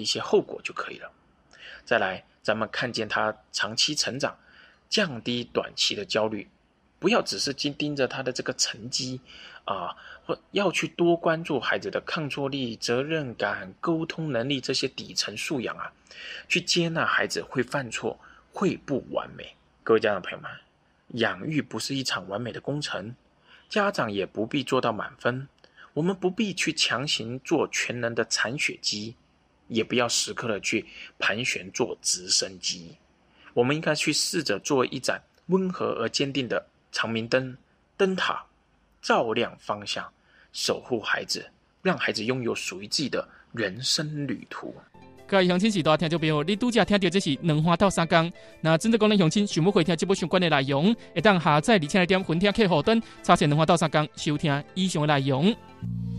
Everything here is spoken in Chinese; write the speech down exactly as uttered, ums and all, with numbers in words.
一些后果就可以了。再来，咱们看见他长期成长，降低短期的焦虑，不要只是盯着他的这个成绩啊，或要去多关注孩子的抗挫力、责任感、沟通能力这些底层素养啊，去接纳孩子会犯错、会不完美。各位家长朋友们，养育不是一场完美的工程，家长也不必做到满分，我们不必去强行做全能的铲雪机，也不要时刻的去盘旋做直升机。我们应该去试着做一盏温和而坚定的长明灯灯塔，照亮方向，守护孩子，让孩子拥有属于自己的人生旅途。 各位乡亲时代听众朋友，你拄则听到这是两花到三工。那真正讲咱乡亲想要回听这部相关的内容，会当下载而且来点分听客户端，查询两花到三工收听以上的内容。